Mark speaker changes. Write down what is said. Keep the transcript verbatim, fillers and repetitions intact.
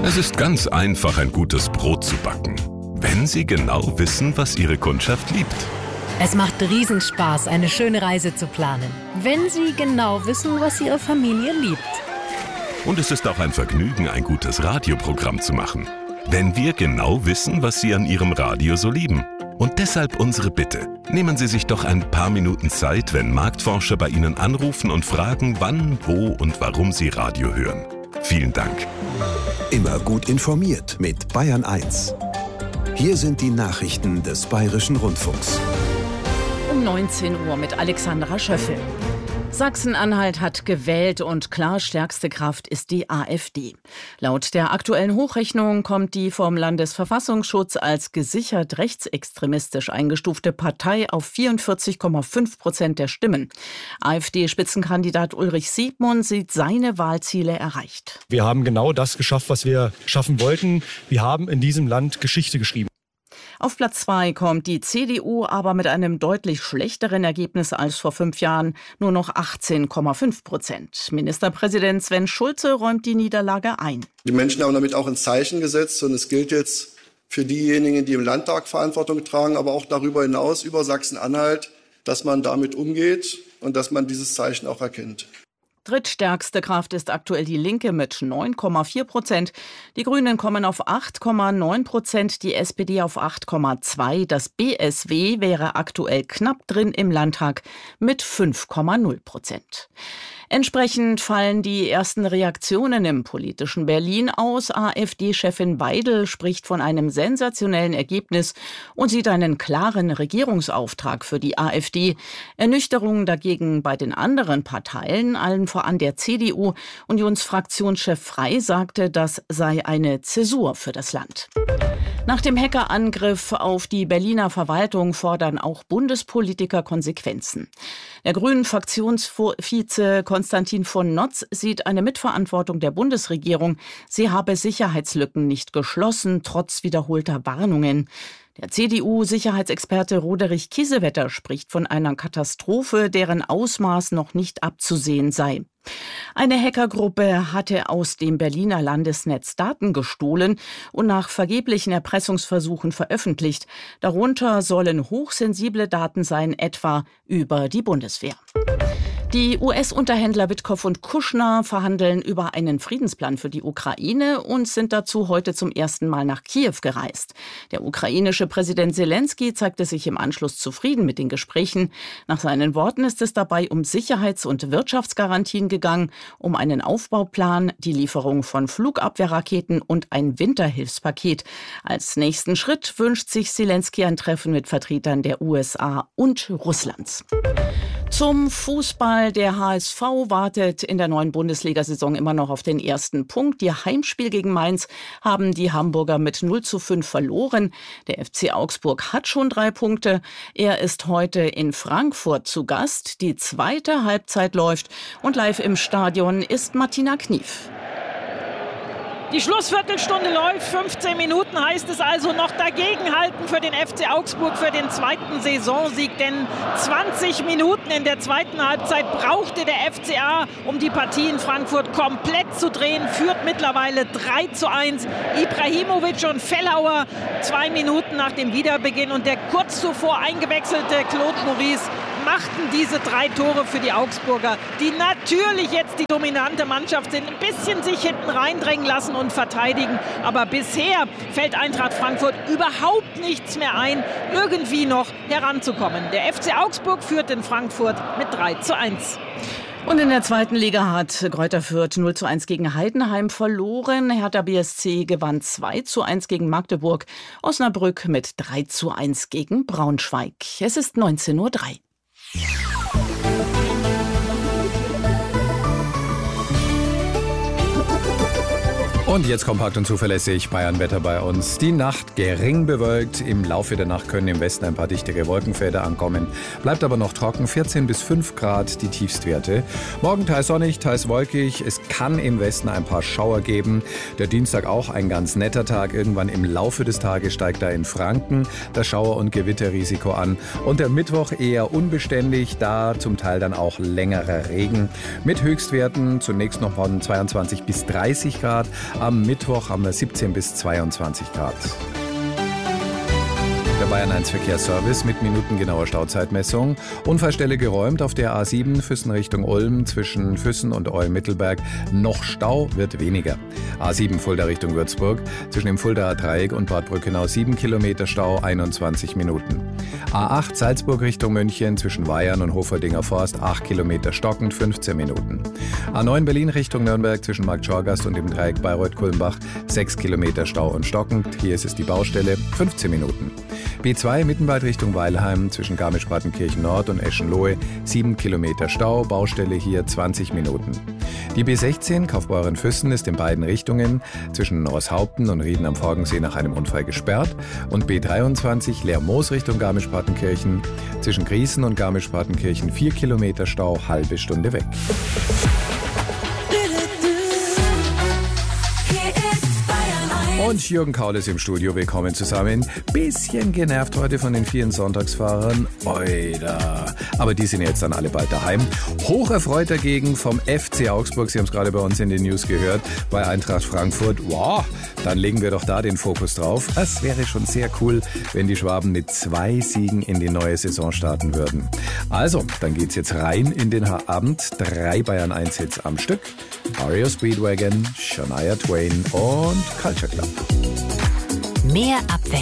Speaker 1: Es ist ganz einfach, ein gutes Brot zu backen, wenn Sie genau wissen, was Ihre Kundschaft liebt.
Speaker 2: Es macht Riesenspaß, eine schöne Reise zu planen, wenn Sie genau wissen, was Ihre Familie liebt.
Speaker 1: Und es ist auch ein Vergnügen, ein gutes Radioprogramm zu machen, wenn wir genau wissen, was Sie an Ihrem Radio so lieben. Und deshalb unsere Bitte. Nehmen Sie sich doch ein paar Minuten Zeit, wenn Marktforscher bei Ihnen anrufen und fragen, wann, wo und warum Sie Radio hören. Vielen Dank.
Speaker 3: Immer gut informiert mit Bayern eins. Hier sind die Nachrichten des Bayerischen Rundfunks.
Speaker 4: Um neunzehn Uhr mit Alexandra Schöffel. Sachsen-Anhalt hat gewählt und klar stärkste Kraft ist die AfD. Laut der aktuellen Hochrechnung kommt die vom Landesverfassungsschutz als gesichert rechtsextremistisch eingestufte Partei auf vierundvierzig Komma fünf Prozent der Stimmen. AfD-Spitzenkandidat Ulrich Siegmund sieht seine Wahlziele erreicht.
Speaker 5: Wir haben genau das geschafft, was wir schaffen wollten. Wir haben in diesem Land Geschichte geschrieben.
Speaker 4: Auf Platz zwei kommt die C D U, aber mit einem deutlich schlechteren Ergebnis als vor fünf Jahren, nur noch achtzehn Komma fünf Prozent. Ministerpräsident Sven Schulze räumt die Niederlage ein.
Speaker 6: Die Menschen haben damit auch ein Zeichen gesetzt und es gilt jetzt für diejenigen, die im Landtag Verantwortung tragen, aber auch darüber hinaus über Sachsen-Anhalt, dass man damit umgeht und dass man dieses Zeichen auch erkennt.
Speaker 4: Drittstärkste Kraft ist aktuell die Linke mit neun Komma vier Prozent. Die Grünen kommen auf acht Komma neun Prozent, die S P D auf acht Komma zwei. Das B S W wäre aktuell knapp drin im Landtag mit fünf Komma null Prozent. Entsprechend fallen die ersten Reaktionen im politischen Berlin aus. AfD-Chefin Weidel spricht von einem sensationellen Ergebnis und sieht einen klaren Regierungsauftrag für die AfD. Ernüchterung dagegen bei den anderen Parteien, allen voran der C D U. Unionsfraktionschef Frey sagte, das sei eine Zäsur für das Land. Nach dem Hackerangriff auf die Berliner Verwaltung fordern auch Bundespolitiker Konsequenzen. Der Grünen-Fraktionsvize Konstantin von Notz sieht eine Mitverantwortung der Bundesregierung. Sie habe Sicherheitslücken nicht geschlossen, trotz wiederholter Warnungen. Der C D U-Sicherheitsexperte Roderich Kiesewetter spricht von einer Katastrophe, deren Ausmaß noch nicht abzusehen sei. Eine Hackergruppe hatte aus dem Berliner Landesnetz Daten gestohlen und nach vergeblichen Erpressungsversuchen veröffentlicht. Darunter sollen hochsensible Daten sein, etwa über die Bundeswehr. Die U S-Unterhändler Witkow und Kushner verhandeln über einen Friedensplan für die Ukraine und sind dazu heute zum ersten Mal nach Kiew gereist. Der ukrainische Präsident Selenskyj zeigte sich im Anschluss zufrieden mit den Gesprächen. Nach seinen Worten ist es dabei um Sicherheits- und Wirtschaftsgarantien gegangen, um einen Aufbauplan, die Lieferung von Flugabwehrraketen und ein Winterhilfspaket. Als nächsten Schritt wünscht sich Selenskyj ein Treffen mit Vertretern der U S A und Russlands. Zum Fußball. Der H S V wartet in der neuen Bundesliga-Saison immer noch auf den ersten Punkt. Ihr Heimspiel gegen Mainz haben die Hamburger mit null zu fünf verloren. Der F C Augsburg hat schon drei Punkte. Er ist heute in Frankfurt zu Gast. Die zweite Halbzeit läuft und live im Stadion ist Martina Knief.
Speaker 7: Die Schlussviertelstunde läuft, fünfzehn Minuten heißt es also noch dagegenhalten für den F C Augsburg für den zweiten Saisonsieg. Denn zwanzig Minuten in der zweiten Halbzeit brauchte der F C A, um die Partie in Frankfurt komplett zu drehen. Führt mittlerweile drei zu eins. Ibrahimovic und Fellauer zwei Minuten nach dem Wiederbeginn und der kurz zuvor eingewechselte Claude Maurice machten diese drei Tore für die Augsburger, die natürlich jetzt die dominante Mannschaft sind, ein bisschen sich hinten reindrängen lassen und verteidigen. Aber bisher fällt Eintracht Frankfurt überhaupt nichts mehr ein, irgendwie noch heranzukommen. Der F C Augsburg führt in Frankfurt mit drei zu eins.
Speaker 4: Und in der zweiten Liga hat Greuther Fürth null zu eins gegen Heidenheim verloren. Hertha B S C gewann zwei zu eins gegen Magdeburg. Osnabrück mit drei zu eins gegen Braunschweig. Es ist neunzehn Uhr drei.
Speaker 8: Und jetzt kompakt und zuverlässig Bayern-Wetter bei uns. Die Nacht gering bewölkt. Im Laufe der Nacht können im Westen ein paar dichtere Wolkenfelder ankommen. Bleibt aber noch trocken. vierzehn bis fünf Grad die Tiefstwerte. Morgen teils sonnig, teils wolkig. Es kann im Westen ein paar Schauer geben. Der Dienstag auch ein ganz netter Tag. Irgendwann im Laufe des Tages steigt da in Franken das Schauer- und Gewitterrisiko an. Und der Mittwoch eher unbeständig. Da zum Teil dann auch längerer Regen. Mit Höchstwerten zunächst noch von zweiundzwanzig bis dreißig Grad. Am Mittwoch haben wir siebzehn bis zweiundzwanzig Grad. Der Bayern eins Verkehrsservice mit minutengenauer Stauzeitmessung. Unfallstelle geräumt auf der A sieben Füssen Richtung Ulm zwischen Füssen und Eulen-Mittelberg. Noch Stau wird weniger. A sieben Fulda Richtung Würzburg zwischen dem Fuldaer Dreieck und Bad Brückenau sieben Kilometer Stau, einundzwanzig Minuten. A acht Salzburg Richtung München zwischen Weyern und Hoferdinger Forst acht Kilometer stockend, fünfzehn Minuten. A neun Berlin Richtung Nürnberg zwischen Marktschorgast und dem Dreieck Bayreuth-Kulmbach sechs Kilometer Stau und stockend. Hier ist es die Baustelle, fünfzehn Minuten. B zwei Mittenwald Richtung Weilheim zwischen Garmisch-Partenkirchen Nord und Eschenlohe sieben Kilometer Stau, Baustelle hier zwanzig Minuten. Die B sechzehn Kaufbeuren-Füssen ist in beiden Richtungen zwischen Roßhaupten und Rieden am Forgensee nach einem Unfall gesperrt und B dreiundzwanzig Lermoos Richtung Garmisch-Partenkirchen zwischen Griesen und Garmisch-Partenkirchen vier Kilometer Stau, halbe Stunde weg. Und Jürgen Kaul ist im Studio. Willkommen zusammen. Bisschen genervt heute von den vielen Sonntagsfahrern. Oida. Aber die sind jetzt dann alle bald daheim. Hocherfreut dagegen vom F C Augsburg. Sie haben es gerade bei uns in den News gehört. Bei Eintracht Frankfurt. Wow, dann legen wir doch da den Fokus drauf. Es wäre schon sehr cool, wenn die Schwaben mit zwei Siegen in die neue Saison starten würden. Also, dann geht's jetzt rein in den Abend. Drei Bayern eins Hits am Stück. R E O Speedwagon, Shania Twain und Culture Club.
Speaker 2: Mehr Abwechslung.